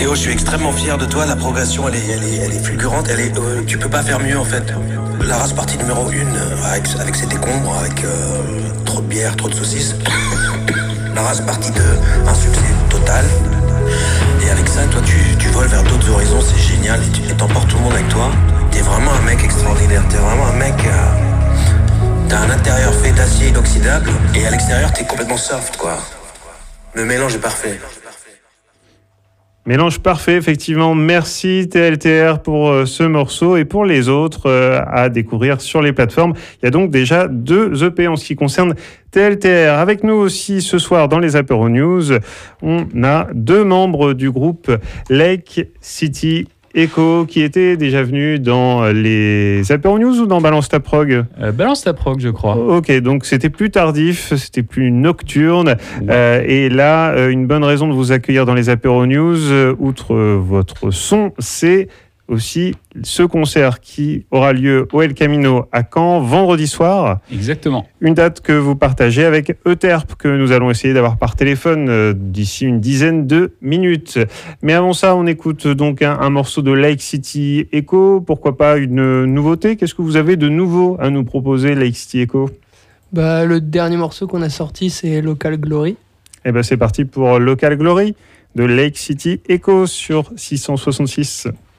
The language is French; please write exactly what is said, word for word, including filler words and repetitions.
Théo, je suis extrêmement fier de toi. La progression, elle est, elle est, elle est fulgurante. Elle est, euh, tu peux pas faire mieux en fait. La race partie numéro une, euh, avec, avec ses décombres, avec euh, trop de bière, trop de saucisses. La race partie deux, un succès total. Et avec ça, toi, tu, tu voles vers d'autres horizons, c'est génial. Et tu et t'emportes tout le monde avec toi. T'es vraiment un mec extraordinaire. T'es vraiment un mec. Euh, t'as un intérieur fait d'acier inoxydable. Et à l'extérieur, t'es complètement soft, quoi. Le mélange est parfait. Mélange parfait, effectivement. Merci T L T R pour euh, ce morceau et pour les autres euh, à découvrir sur les plateformes. Il y a donc déjà deux E P en ce qui concerne T L T R. Avec nous aussi ce soir dans les Apéro News, on a deux membres du groupe Lake City Echo qui étaient déjà venus dans les Apéro News ou dans Balance ta prog euh, Balance ta prog, je crois. Ok, donc c'était plus tardif, c'était plus nocturne. Ouais. Euh, et là, euh, une bonne raison de vous accueillir dans les Apéro News, euh, outre euh, votre son, c'est aussi ce concert qui aura lieu au El Camino à Caen vendredi soir. Exactement. Une date que vous partagez avec Euterpe que nous allons essayer d'avoir par téléphone euh, d'ici une dizaine de minutes. Mais avant ça, on écoute donc un, un morceau de Lake City Echo. Pourquoi pas une nouveauté ? Qu'est-ce que vous avez de nouveau à nous proposer, Lake City Echo ? Bah, le dernier morceau qu'on a sorti, c'est Local Glory. Eh ben, c'est parti pour Local Glory de Lake City Echo sur six cent soixante-six.